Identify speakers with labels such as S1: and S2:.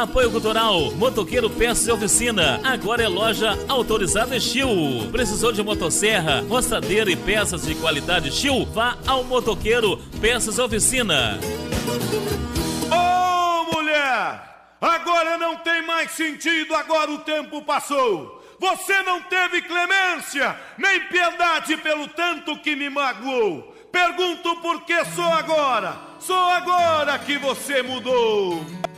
S1: Apoio Cultural, Motoqueiro Peças e Oficina. Agora é loja autorizada Steel. Precisou de motosserra, roçadeira e peças de qualidade Steel? Vá ao Motoqueiro Peças e Oficina.
S2: Ô, mulher! Agora não tem mais sentido, agora o tempo passou. Você não teve clemência, nem piedade pelo tanto que me magoou. Pergunto por que só agora que você mudou.